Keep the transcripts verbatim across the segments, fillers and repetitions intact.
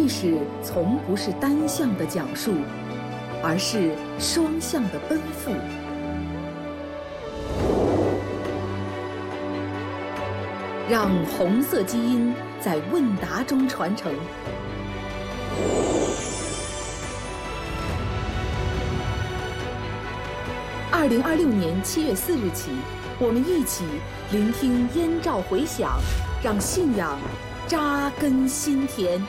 历史从不是单向的讲述，而是双向的奔赴。让红色基因在问答中传承。二零二六年七月四日起，我们一起聆听燕赵回响，让信仰扎根心田。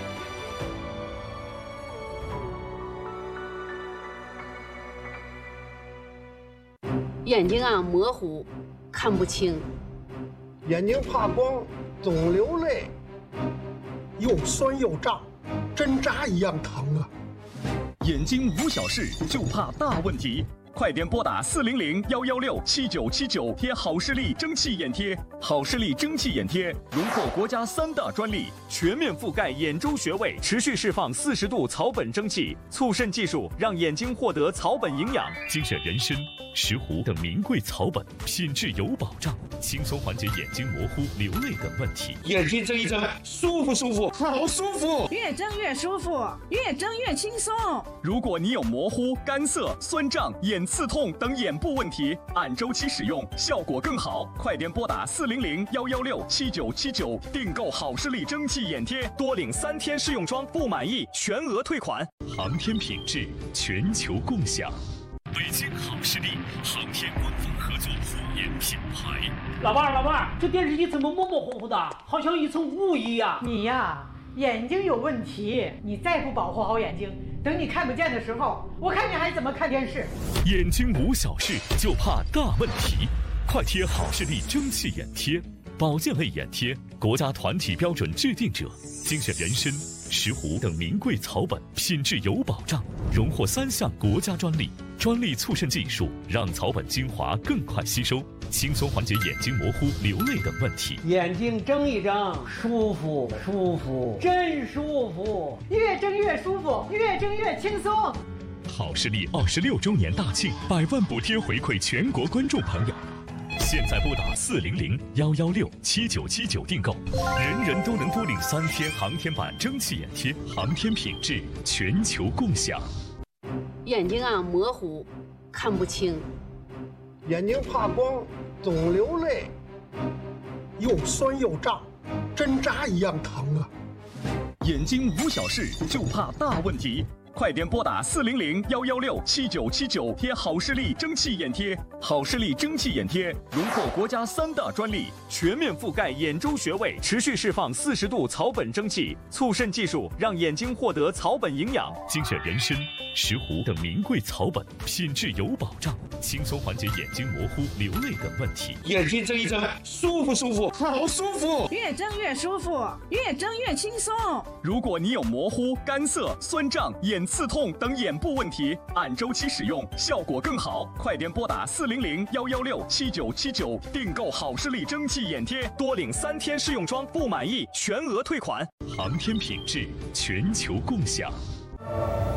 眼睛啊模糊，看不清。 眼睛怕光，总流泪，又酸又胀，针扎一样疼啊！ 眼睛无小事，就怕大问题。快点拨打四零零幺幺六七九七九贴好视力蒸汽眼贴。好视力蒸汽眼贴荣获国家三大专利，全面覆盖眼周穴位，持续释放四十度草本蒸汽，促渗技术让眼睛获得草本营养。 精选人参、石斛等名贵草本，品质有保障，轻松缓解眼睛模糊、流泪等问题。 眼睛睁一睁，舒服舒服，好舒服， 越睁越舒服，越睁越轻松。 如果你有模糊、干涩、酸胀、眼刺痛等眼部问题，按周期使用效果更好。快点拨打四零零幺幺六七九七九订购好视力蒸汽眼贴，多领三天试用装，不满意全额退款。 航天品质，全球共享。北京好视力，航天官方合作护眼品牌。 老伴儿，老伴儿，这电视机怎么模模糊糊的，好像一层雾一样？ 你呀，眼睛有问题，你再不保护好眼睛，等你看不见的时候，我看你还怎么看电视？ 眼睛无小事，就怕大问题。快贴好视力蒸汽眼贴，保健类眼贴，国家团体标准制定者，精选人参、石斛等名贵草本，品质有保障，荣获三项国家专利。专利促渗技术让草本精华更快吸收，轻松缓解眼睛模糊、流泪等问题。 眼睛睁一睁，舒服舒服，真舒服， 越睁越舒服，越睁越轻松。 好视力二十六周年大庆，百万补贴回馈全国观众朋友。现在拨打四零零幺幺六七九七九订购，人人都能多领三天航天版蒸汽眼贴，航天品质全球共享。 眼睛啊模糊，看不清。 眼睛怕光，总流泪，又酸又胀，针扎一样疼啊！ 眼睛无小事，就怕大问题。快点拨打四零零幺幺六七九七九贴好视力蒸汽眼贴。好视力蒸汽眼贴荣获国家三大专利，全面覆盖眼周穴位，持续释放四十度草本蒸汽，促渗技术让眼睛获得草本营养。 精选人参、石斛等名贵草本，品质有保障，轻松缓解眼睛模糊、流泪等问题。 眼睛睁一睁，舒服舒服，好舒服， 越睁越舒服，越睁越轻松。 如果你有模糊、干涩、酸胀、眼刺痛等眼部问题，按周期使用效果更好。快点拨打四零零幺幺六七九七九订购好视力蒸汽眼贴，多领三天试用装，不满意全额退款。 航天品质，全球共享。